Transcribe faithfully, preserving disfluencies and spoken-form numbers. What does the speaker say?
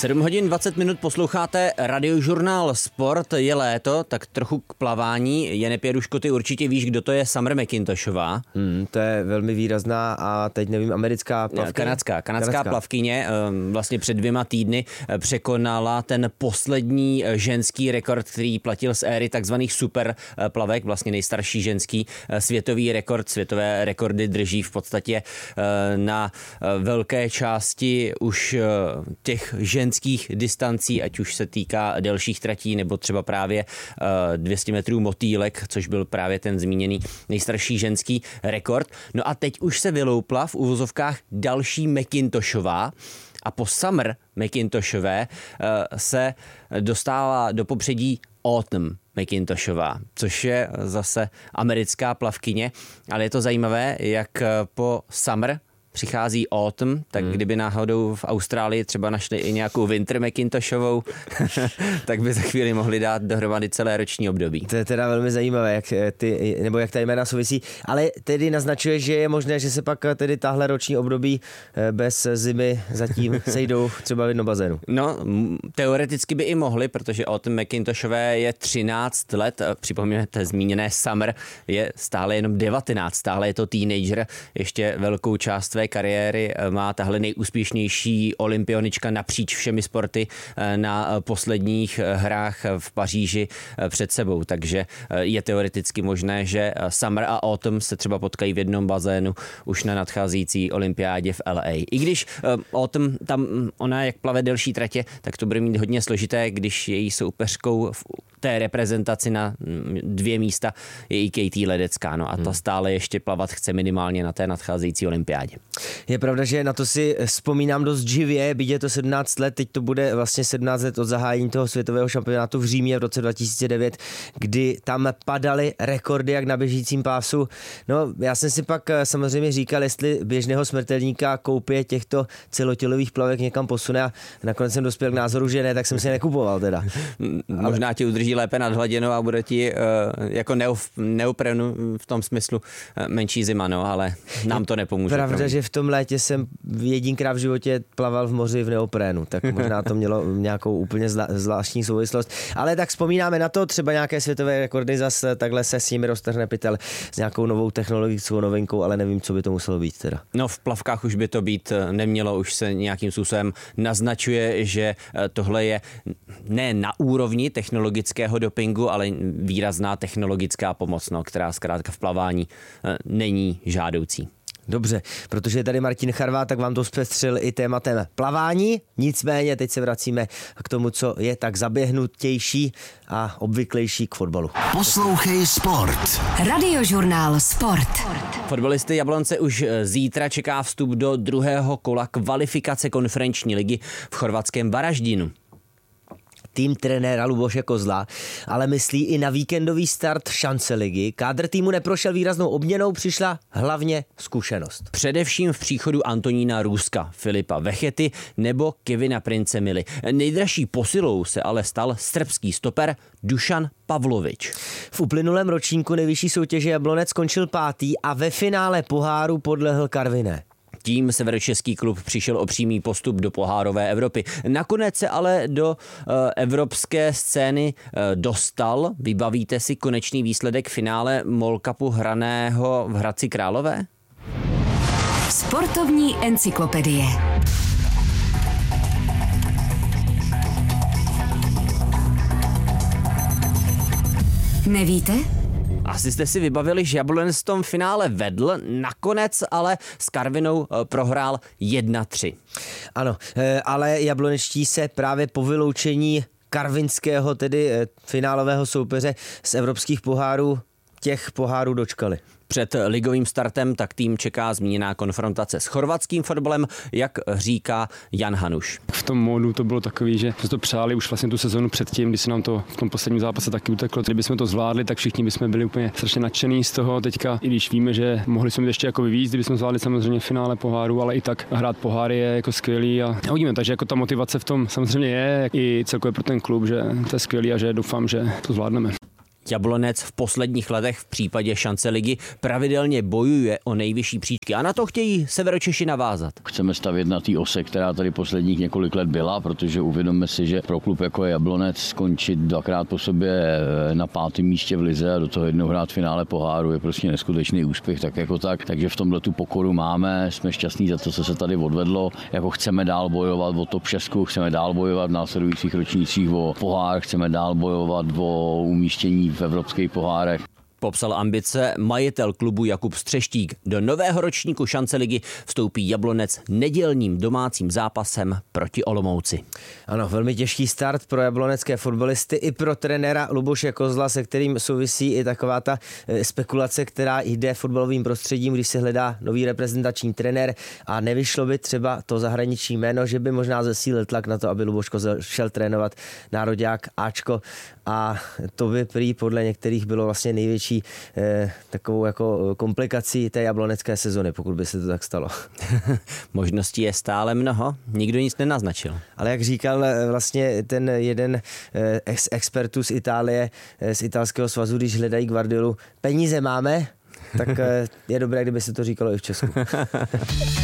sedm hodin dvacet minut posloucháte Radiožurnál Sport, je léto, tak trochu k plavání. Jene Pěruško, ty určitě víš, kdo to je Summer McIntoshová. Hmm, to je velmi výrazná a teď nevím, americká plavkyně. Kanadská, kanadská, kanadská plavkyně vlastně před dvěma týdny překonala ten poslední ženský rekord, který platil z éry takzvaných super plavek, vlastně nejstarší ženský světový rekord. Světové rekordy drží v podstatě na velké části už těch ženských distancí, ať už se týká delších tratí, nebo třeba právě dvě stě metrů motýlek, což byl právě ten zmíněný nejstarší ženský rekord. No a teď už se vyloupla v uvozovkách další McIntoshová a po Summer McIntoshové se dostává do popředí Autumn McIntoshová, což je zase americká plavkyně, ale je to zajímavé, jak po Summer přichází Autumn, tak hmm. kdyby náhodou v Austrálii třeba našli i nějakou Winter McIntoshovou, tak by za chvíli mohli dát dohromady celé roční období. To je teda velmi zajímavé, jak ty, nebo jak ta jména souvisí, ale tedy naznačuje, že je možné, že se pak tedy tahle roční období bez zimy zatím sejdou třeba v jednom bazénu. No, teoreticky by i mohli, protože Autumn McIntoshové je třináct let, připomínáte zmíněné Summer je stále jenom devatenáct, stále je to teenager, ještě velkou část své kariéry má tahle nejúspěšnější olympionička napříč všemi sporty na posledních hrách v Paříži před sebou, takže je teoreticky možné, že Summer a Autumn se třeba potkají v jednom bazénu už na nadcházející olympiádě v L A. I když Autumn, tam ona jak plave delší tratě, tak to bude mít hodně složité, když její soupeřkou v té reprezentaci na dvě místa je i Katie Ledecká, no a ta stále ještě plavat chce minimálně na té nadcházející olympiádě. Je pravda, že na to si vzpomínám dost živě, byť je to sedmnáct let, teď to bude vlastně sedmnáct let od zahájení toho světového šampionátu v Římě v roce dva tisíce devět, kdy tam padaly rekordy jak na běžícím pásu. No, já jsem si pak samozřejmě říkal, jestli běžného smrtelníka koupě těchto celotělových plavek někam posune a nakonec jsem dospěl k názoru, že ne, tak jsem si nekupoval teda. Možná tě udrží lépe nad hladinou a bude ti uh, jako neuf, neoprenu v tom smyslu uh, menší zima, no, ale nám to nepomůže. Pravda, že v tom létě jsem jedinkrát v životě plaval v moři v neoprénu, tak možná to mělo nějakou úplně zla, zvláštní souvislost. Ale tak vzpomínáme na to, třeba nějaké světové rekordy zase takhle se s nimi roztrhne pytel s nějakou novou technologickou novinkou, ale nevím, co by to muselo být teda. No v plavkách už by to být nemělo, už se nějakým způsobem naznačuje, že tohle je ne na úrovni technologického dopingu, ale výrazná technologická pomoc, no, která zkrátka v plavání není žádoucí. Dobře, protože je tady Martin Charvát, tak vám to zpestřil i tématem plavání, nicméně teď se vracíme k tomu, co je tak zaběhnutější a obvyklejší k fotbalu. Poslouchej Sport. Radiožurnál Sport. Fotbalisty Jablonce už zítra čeká vstup do druhého kola kvalifikace konferenční ligy v chorvatském Varaždinu. Tým trenéra Luboše Kozla, ale myslí i na víkendový start šance ligy. Kádr týmu neprošel výraznou obměnou, přišla hlavně zkušenost. Především v příchodu Antonína Růzka, Filipa Vechety nebo Kevina Prince Mily. Nejdražší posilou se ale stal srbský stoper Dušan Pavlovič. V uplynulém ročníku nejvyšší soutěže Jablonec skončil pátý a ve finále poháru podlehl Karviné. Tím severočeský klub přišel o přímý postup do pohárové Evropy. Nakonec se ale do uh, evropské scény uh, dostal. Vybavíte si konečný výsledek finále Mall Cupu hraného v Hradci Králové? Sportovní encyklopedie. Nevíte? Asi jste si vybavili, že Jablonec v tom finále vedl, nakonec ale s Karvinou prohrál jedna tři. Ano, ale jablonečtí se právě po vyloučení karvinského, tedy finálového soupeře z evropských pohárů, těch pohárů dočkali. Před ligovým startem tak tým čeká zmíněná konfrontace s chorvatským fotbalem, jak říká Jan Hanuš. V tom módu to bylo takový, že jsme to přáli už vlastně tu sezonu předtím, když se nám to v tom posledním zápase taky uteklo. Kdybychom to zvládli, tak všichni bychom byli úplně strašně nadšení z toho. Teďka, i když víme, že mohli jsme ještě jako víc, kdybychom zvládli samozřejmě finále poháru, ale i tak hrát poháry je jako skvělý a uvidíme, takže jako ta motivace v tom samozřejmě je, i celkově pro ten klub, že to je skvělý a že doufám, že to zvládneme. Jablonec v posledních letech v případě šance ligy pravidelně bojuje o nejvyšší příčky a na to chtějí Severočeši navázat. Chceme stavět na té ose, která tady posledních několik let byla, protože uvědomme si, že pro klub jako je Jablonec skončit dvakrát po sobě na pátém místě v lize a do toho jednou hrát finále poháru je prostě neskutečný úspěch, tak jako tak. Takže v tomhle tu pokoru máme, jsme šťastní za to, co se tady odvedlo. Jako chceme dál bojovat o top šest, chceme dál bojovat v následujících ročnících o pohár, chceme dál bojovat o umístění v evropských pohárech. Popsal ambice majitel klubu Jakub Střeštík. Do nového ročníku šance ligy vstoupí Jablonec nedělním domácím zápasem proti Olomouci. Ano, velmi těžký start pro jablonecké fotbalisty i pro trenéra Luboše Kozla, se kterým souvisí i taková ta spekulace, která jde fotbalovým prostředím, když se hledá nový reprezentační trenér a nevyšlo by třeba to zahraniční jméno, že by možná zesílil tlak na to, aby Luboš Kozel šel trénovat nároďák Ačko a to by prý podle některých bylo vlastně největší eh, takovou jako komplikací té jablonecké sezony, pokud by se to tak stalo. Možností je stále mnoho, nikdo nic nenaznačil. Ale jak říkal vlastně ten jeden z expertů z Itálie, z italského svazu, když hledají Guardiolu, peníze máme, tak je dobré, kdyby se to říkalo i v Česku.